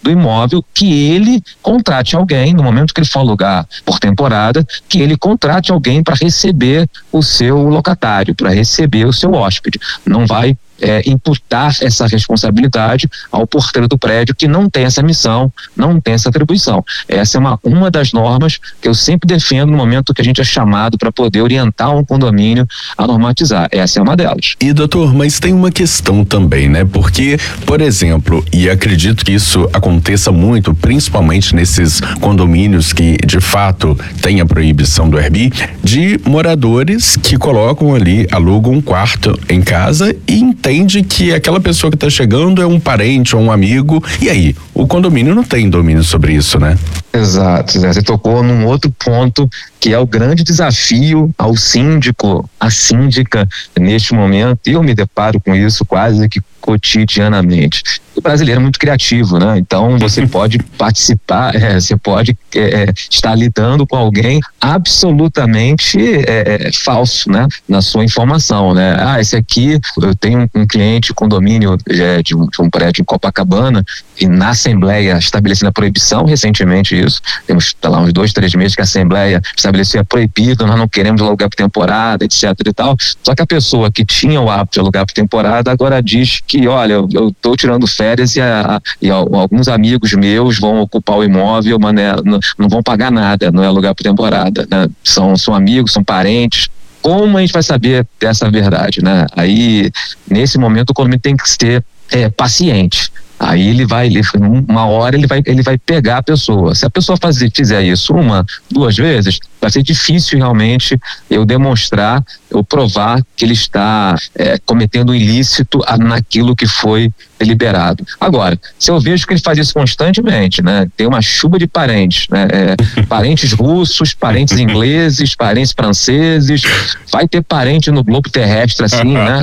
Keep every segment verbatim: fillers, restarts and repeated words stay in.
do imóvel, que ele contrate alguém, no momento que ele for alugar por temporada, que ele contrate alguém para receber o seu locatário, para receber o seu hóspede. Não vai É, imputar essa responsabilidade ao porteiro do prédio, que não tem essa missão, não tem essa atribuição. Essa é uma, uma das normas que eu sempre defendo no momento que a gente é chamado para poder orientar um condomínio a normatizar. Essa é uma delas. E doutor, mas tem uma questão também, né? Porque, por exemplo, e acredito que isso aconteça muito, principalmente nesses condomínios que de fato tem a proibição do Airbnb, de moradores que colocam ali, alugam um quarto em casa e entende que aquela pessoa que está chegando é um parente ou um amigo, e aí, o condomínio não tem domínio sobre isso, né? Exato, Zé. Você tocou num outro ponto que é o grande desafio ao síndico, à síndica neste momento. Eu me deparo com isso quase que cotidianamente. O brasileiro é muito criativo, né? Então você pode participar, é, você pode é, estar lidando com alguém absolutamente é, falso, né? Na sua informação, né? Ah, esse aqui, eu tenho um, um cliente, condomínio é, de, um, de um prédio em Copacabana, e na Assembleia estabelecendo a proibição, recentemente isso, temos tá lá uns dois, três meses que a Assembleia estabeleceu a proibido, nós não queremos alugar por temporada, etc e tal. Só que a pessoa que tinha o hábito de alugar por temporada agora diz que, olha, eu, eu tô tirando férias e, a, e a, alguns amigos meus vão ocupar o imóvel, mas né, não, não vão pagar nada, não é alugar por temporada, né? São, são amigos, são parentes. Como a gente vai saber dessa verdade, né? Aí, nesse momento, o condomínio tem que ser é, paciente. Aí ele vai, ele, uma hora ele vai, ele vai pegar a pessoa. Se a pessoa fazer, fizer isso uma, duas vezes, vai ser difícil realmente eu demonstrar, eu provar que ele está é, cometendo um ilícito naquilo que foi deliberado. Agora, se eu vejo que ele faz isso constantemente, né? Tem uma chuva de parentes, né? É, parentes russos, parentes ingleses, parentes franceses, vai ter parente no globo terrestre assim, né?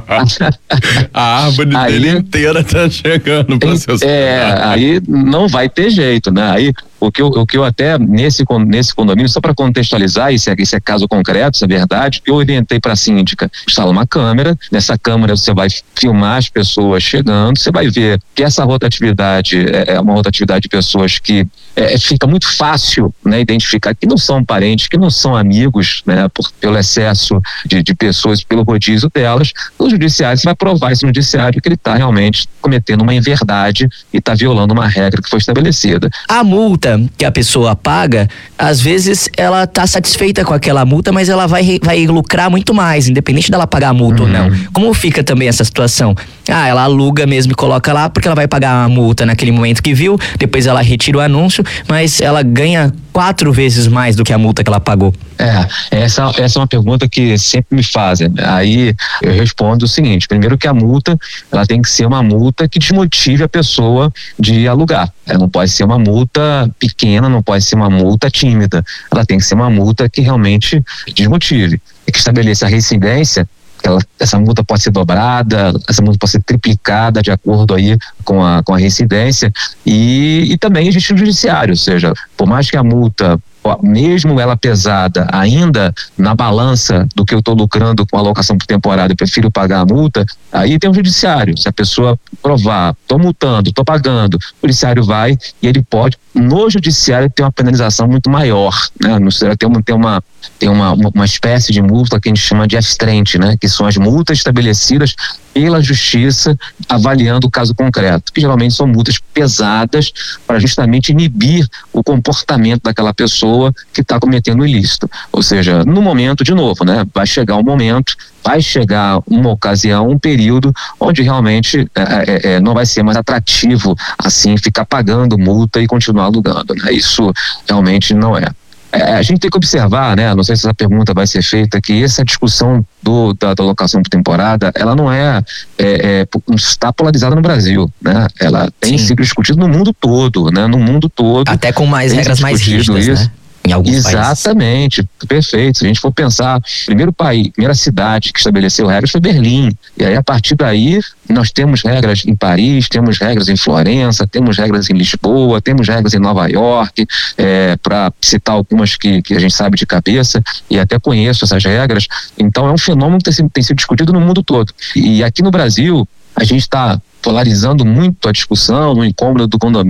A árvore aí, dele inteira tá chegando pra seus... É, aí não vai ter jeito, né? Aí o que eu, o que eu até, nesse, nesse condomínio, só para contextualizar, isso é, isso é caso concreto, isso é verdade, eu orientei para a síndica instalar uma câmera, nessa câmera você vai filmar as pessoas chegando, você vai ver que essa rotatividade é, é uma rotatividade de pessoas que é, fica muito fácil, né, identificar que não são parentes, que não são amigos, né, por, pelo excesso de, de pessoas, pelo rodízio delas. O judiciário, você vai provar isso no judiciário que ele está realmente cometendo uma inverdade e está violando uma regra que foi estabelecida. A multa que a pessoa paga, às vezes ela tá satisfeita com aquela multa, mas ela vai, vai lucrar muito mais, independente dela pagar a multa uhum. ou não. Como fica também essa situação? Ah, ela aluga mesmo e coloca lá porque ela vai pagar a multa naquele momento que viu, depois ela retira o anúncio, mas ela ganha quatro vezes mais do que a multa que ela pagou. É, essa, essa é uma pergunta que sempre me fazem. Aí eu respondo o seguinte: primeiro que a multa, ela tem que ser uma multa que desmotive a pessoa de alugar. Ela não pode ser uma multa pequena, não pode ser uma multa tímida. Ela tem que ser uma multa que realmente desmotive e que estabeleça a reincidência. Ela, essa multa pode ser dobrada, essa multa pode ser triplicada de acordo aí com a, com a reincidência, e, e também existe o judiciário, ou seja, por mais que a multa, mesmo ela pesada, ainda na balança do que eu estou lucrando com a alocação por temporada, eu prefiro pagar a multa, aí tem o judiciário. Se a pessoa provar, estou multando, estou pagando, o judiciário vai e ele pode, no judiciário, ter uma penalização muito maior, né? No judiciário tem uma, tem uma, tem uma, uma espécie de multa que a gente chama de F-trente, né? Que são as multas estabelecidas pela justiça avaliando o caso concreto, que geralmente são multas pesadas para justamente inibir o comportamento daquela pessoa que está cometendo o ilícito. Ou seja, no momento, de novo, né, vai chegar um momento, vai chegar uma ocasião, um período onde realmente é, é, não vai ser mais atrativo assim ficar pagando multa e continuar alugando, né? Isso realmente não é. É, a gente tem que observar, né? Não sei se essa pergunta vai ser feita, que essa discussão do, da, da locação por temporada, ela não é, é, é está polarizada no Brasil, né? Ela tem Sim. sido discutida no mundo todo, né? No mundo todo. Até com mais regras mais rígidas, isso. né? Em alguns Exatamente, países. Perfeito. Se a gente for pensar, primeiro país, primeira cidade que estabeleceu regras foi Berlim. E aí, a partir daí, nós temos regras em Paris, temos regras em Florença, temos regras em Lisboa, temos regras em Nova York, é, para citar algumas que, que a gente sabe de cabeça, e até conheço essas regras. Então, é um fenômeno que tem sido, tem sido discutido no mundo todo. E aqui no Brasil, a gente está polarizando muito a discussão, no incômodo do condomínio.